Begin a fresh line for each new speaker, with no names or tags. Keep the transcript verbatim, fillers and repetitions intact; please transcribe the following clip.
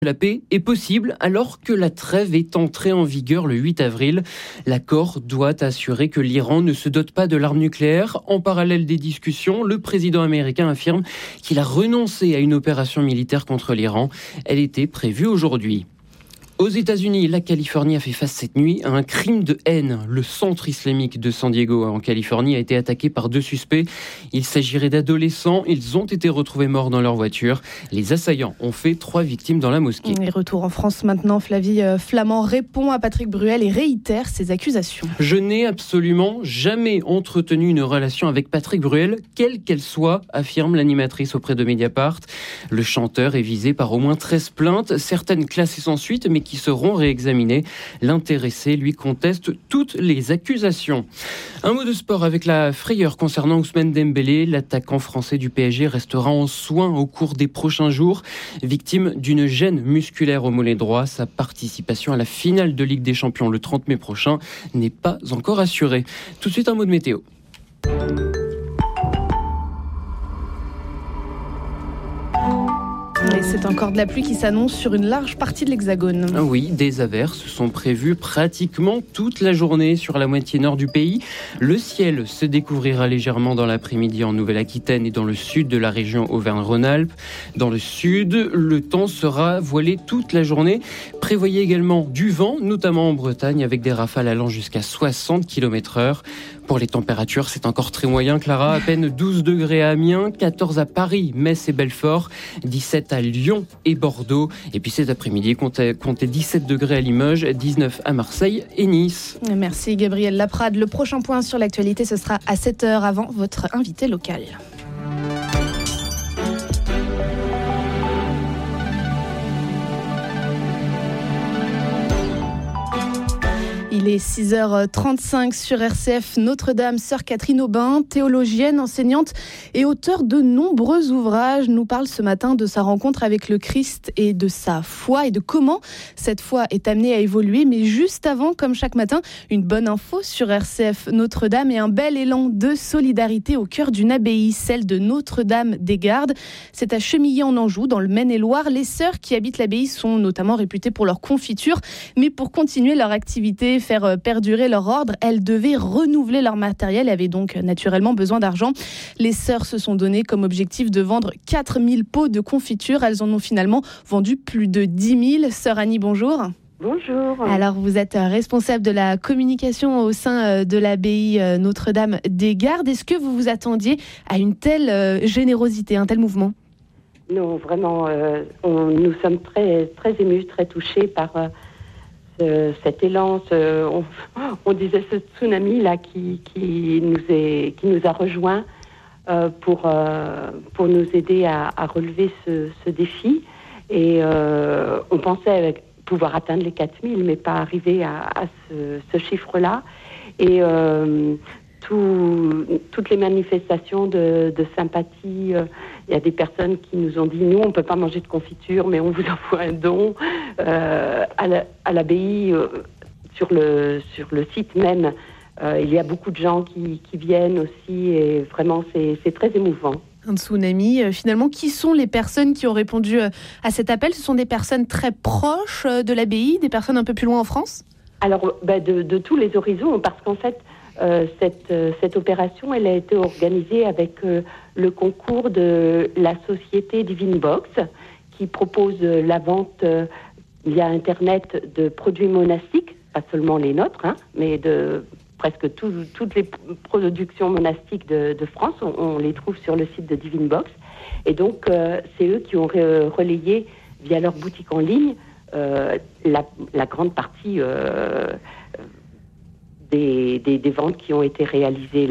La paix est possible alors que la trêve est entrée en vigueur le huit avril. L'accord doit assurer que l'Iran ne se dote pas de l'arme nucléaire. En parallèle des discussions, le président américain affirme qu'il a renoncé à une opération militaire contre l'Iran. Elle était prévue aujourd'hui. Aux États-Unis, la Californie a fait face cette nuit à un crime de haine. Le centre islamique de San Diego, en Californie, a été attaqué par deux suspects. Il s'agirait d'adolescents. Ils ont été retrouvés morts dans leur voiture. Les assaillants ont fait trois victimes dans la mosquée.
Et retour en France maintenant. Flavie Flament répond à Patrick Bruel et réitère ses accusations.
Je n'ai absolument jamais entretenu une relation avec Patrick Bruel, quelle qu'elle soit, affirme l'animatrice auprès de Mediapart. Le chanteur est visé par au moins treize plaintes, certaines classées sans suite, mais qui qui seront réexaminés. L'intéressé lui conteste toutes les accusations. Un mot de sport avec la frayeur concernant Ousmane Dembélé. L'attaquant français du P S G restera en soins au cours des prochains jours. Victime d'une gêne musculaire au mollet droit, sa participation à la finale de Ligue des Champions le trente mai prochain n'est pas encore assurée. Tout de suite, un mot de météo.
Et c'est encore de la pluie qui s'annonce sur une large partie de l'Hexagone.
Ah oui, des averses sont prévues pratiquement toute la journée sur la moitié nord du pays. Le ciel se découvrira légèrement dans l'après-midi en Nouvelle-Aquitaine et dans le sud de la région Auvergne-Rhône-Alpes. Dans le sud, le temps sera voilé toute la journée. Prévoyez également du vent, notamment en Bretagne, avec des rafales allant jusqu'à soixante kilomètres heure. Pour les températures, c'est encore très moyen, Clara. À peine douze degrés à Amiens, quatorze à Paris, Metz et Belfort, dix-sept à Lyon et Bordeaux. Et puis cet après-midi, comptez, comptez dix-sept degrés à Limoges, dix-neuf à Marseille et Nice.
Merci Gabriel Laprade. Le prochain point sur l'actualité, ce sera à sept heures avant votre invité local. Il est six heures trente-cinq sur R C F. Notre-Dame, sœur Catherine Aubin, théologienne, enseignante et auteure de nombreux ouvrages, nous parle ce matin de sa rencontre avec le Christ et de sa foi et de comment cette foi est amenée à évoluer. Mais juste avant, comme chaque matin, une bonne info sur R C F Notre-Dame et un bel élan de solidarité au cœur d'une abbaye, celle de Notre-Dame-des-Gardes. C'est à Chemillé en Anjou, dans le Maine-et-Loire. Les sœurs qui habitent l'abbaye sont notamment réputées pour leur confiture, mais pour continuer leur activité, faire perdurer leur ordre, elles devaient renouveler leur matériel et avaient donc naturellement besoin d'argent. Les sœurs se sont donné comme objectif de vendre quatre mille pots de confiture. Elles en ont finalement vendu plus de dix mille. Sœur Annie, bonjour.
Bonjour.
Alors, vous êtes responsable de la communication au sein de l'abbaye Notre-Dame-des-Gardes. Est-ce que vous vous attendiez à une telle générosité, un tel mouvement ?
Non, vraiment, euh, on, nous sommes très, très émus, très touchés par euh, ce, cet élan. Ce, on, on disait ce tsunami-là qui, qui, nous, est, qui nous a rejoints euh, pour, euh, pour nous aider à, à relever ce, ce défi. Et euh, on pensait avec, pouvoir atteindre les quatre mille, mais pas arriver à, à ce, ce chiffre-là. Et euh, tout, toutes les manifestations de, de sympathie, euh, il y a des personnes qui nous ont dit, nous, on ne peut pas manger de confiture, mais on vous envoie un don. Euh, à, la, à l'abbaye, euh, sur, le, sur le site même, euh, il y a beaucoup de gens qui, qui viennent aussi, et vraiment, c'est, c'est très émouvant.
Un tsunami. Finalement, qui sont les personnes qui ont répondu à cet appel ? Ce sont des personnes très proches de l'abbaye, des personnes un peu plus loin en France ?
Alors, bah de, de tous les horizons, parce qu'en fait, euh, cette, cette opération, elle a été organisée avec euh, le concours de la société Divine Box, qui propose euh, la vente euh, via Internet de produits monastiques, pas seulement les nôtres, hein, mais de presque tout, toutes les productions monastiques de, de France, on, on les trouve sur le site de Divine Box. Et donc, euh, c'est eux qui ont re- relayé via leur boutique en ligne euh, la, la grande partie euh, des, des, des ventes qui ont été réalisées